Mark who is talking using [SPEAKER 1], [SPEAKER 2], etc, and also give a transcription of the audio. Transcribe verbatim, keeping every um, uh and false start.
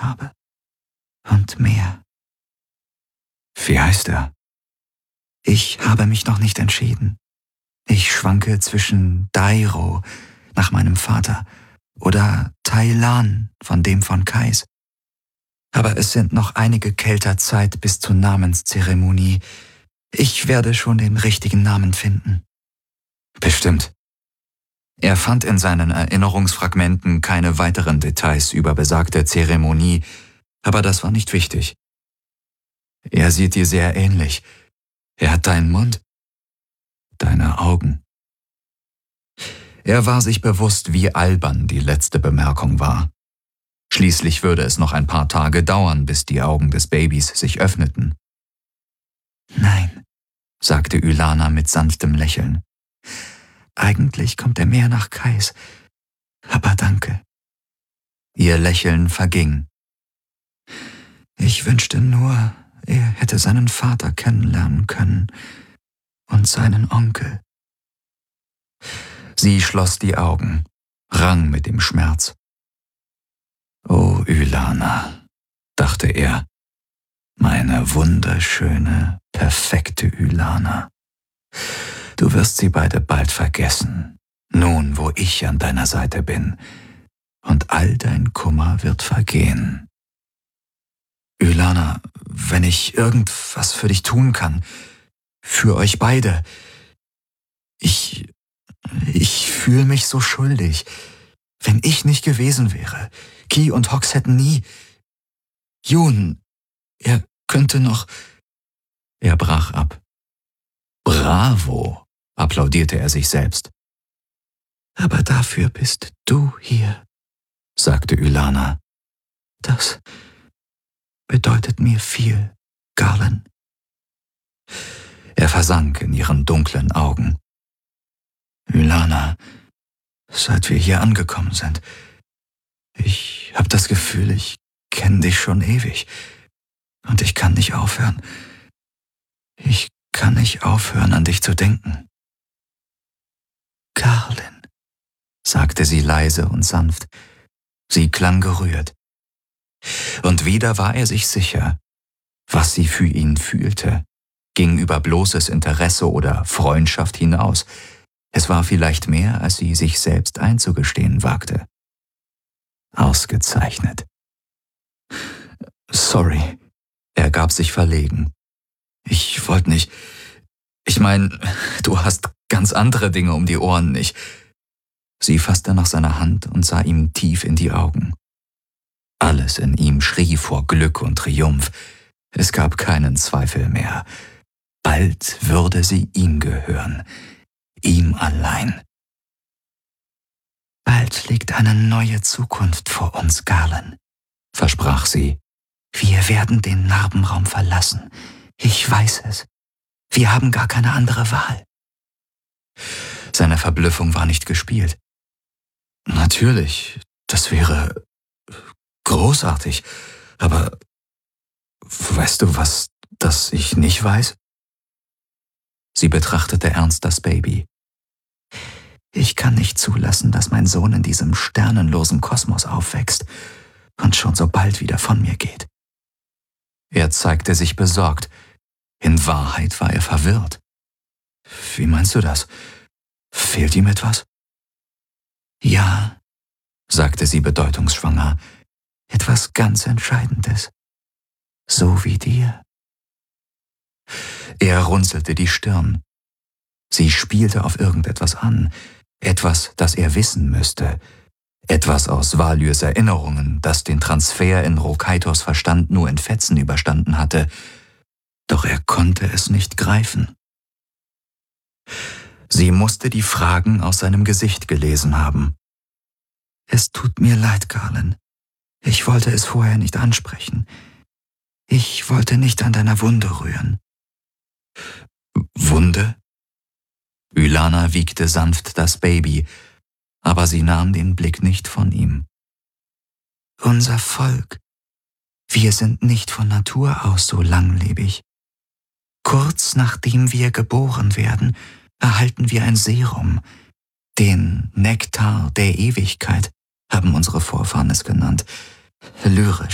[SPEAKER 1] habe. Und mehr.
[SPEAKER 2] Wie heißt er?
[SPEAKER 1] Ich habe mich noch nicht entschieden. Ich schwanke zwischen Dairo, nach meinem Vater, oder Tailan, von dem von Kais. Aber es sind noch einige Kelter Zeit bis zur Namenszeremonie. Ich werde schon den richtigen Namen finden.
[SPEAKER 2] Bestimmt. Er fand in seinen Erinnerungsfragmenten keine weiteren Details über besagte Zeremonie, aber das war nicht wichtig. Er sieht dir sehr ähnlich. Er hat deinen Mund, deine Augen. Er war sich bewusst, wie albern die letzte Bemerkung war. Schließlich würde es noch ein paar Tage dauern, bis die Augen des Babys sich öffneten.
[SPEAKER 1] Nein, sagte Ylana mit sanftem Lächeln. Eigentlich kommt er mehr nach Kais. Aber danke.
[SPEAKER 2] Ihr Lächeln verging.
[SPEAKER 1] Ich wünschte nur, er hätte seinen Vater kennenlernen können und seinen Onkel.
[SPEAKER 2] Sie schloss die Augen, rang mit dem Schmerz. Oh, Ylana, dachte er, meine wunderschöne, perfekte Ylana. Du wirst sie beide bald vergessen, nun wo ich an deiner Seite bin, und all dein Kummer wird vergehen.
[SPEAKER 1] Ylana, wenn ich irgendwas für dich tun kann, für euch beide, ich, ich fühle mich so schuldig. Wenn ich nicht gewesen wäre, Ki und Hox hätten nie... Jun, er könnte noch...
[SPEAKER 2] Er brach ab. Bravo, applaudierte er sich selbst.
[SPEAKER 1] Aber dafür bist du hier, sagte Ylana. Das bedeutet mir viel, Garlan.
[SPEAKER 2] Er versank in ihren dunklen Augen.
[SPEAKER 1] Ylana, seit wir hier angekommen sind, ich habe das Gefühl, ich kenne dich schon ewig. Und ich kann nicht aufhören. Ich kann nicht aufhören, an dich zu denken.
[SPEAKER 2] Garlan, sagte sie leise und sanft. Sie klang gerührt. Und wieder war er sich sicher, was sie für ihn fühlte, ging über bloßes Interesse oder Freundschaft hinaus. Es war vielleicht mehr, als sie sich selbst einzugestehen wagte. Ausgezeichnet.
[SPEAKER 1] Sorry,
[SPEAKER 2] er gab sich verlegen.
[SPEAKER 1] Ich wollte nicht... Ich meine, du hast ganz andere Dinge um die Ohren, nicht?
[SPEAKER 2] Sie fasste nach seiner Hand und sah ihm tief in die Augen. Alles in ihm schrie vor Glück und Triumph. Es gab keinen Zweifel mehr. Bald würde sie ihm gehören. Ihm allein.
[SPEAKER 1] Bald liegt eine neue Zukunft vor uns, Garlan,
[SPEAKER 2] versprach sie.
[SPEAKER 1] Wir werden den Narbenraum verlassen. Ich weiß es. Wir haben gar keine andere Wahl.
[SPEAKER 2] Seine Verblüffung war nicht gespielt.
[SPEAKER 1] Natürlich, das wäre großartig. Aber weißt du was, das ich nicht weiß?
[SPEAKER 2] Sie betrachtete ernst das Baby.
[SPEAKER 1] Ich kann nicht zulassen, dass mein Sohn in diesem sternenlosen Kosmos aufwächst und schon so bald wieder von mir geht.
[SPEAKER 2] Er zeigte sich besorgt. In Wahrheit war er verwirrt.
[SPEAKER 1] Wie meinst du das? Fehlt ihm etwas? Ja, sagte sie bedeutungsschwanger, etwas ganz Entscheidendes. So wie dir.
[SPEAKER 2] Er runzelte die Stirn. Sie spielte auf irgendetwas an, etwas, das er wissen müsste, etwas aus Valyrs Erinnerungen, das den Transfer in Rokaitos Verstand nur in Fetzen überstanden hatte, doch er konnte es nicht greifen. Sie musste die Fragen aus seinem Gesicht gelesen haben.
[SPEAKER 1] Es tut mir leid, Garlan. Ich wollte es vorher nicht ansprechen. Ich wollte nicht an deiner Wunde rühren.
[SPEAKER 2] Wunde? Ylana wiegte sanft das Baby, aber sie nahm den Blick nicht von ihm.
[SPEAKER 1] Unser Volk. Wir sind nicht von Natur aus so langlebig. Kurz nachdem wir geboren werden, erhalten wir ein Serum. Den Nektar der Ewigkeit haben unsere Vorfahren es genannt. Lyrisch.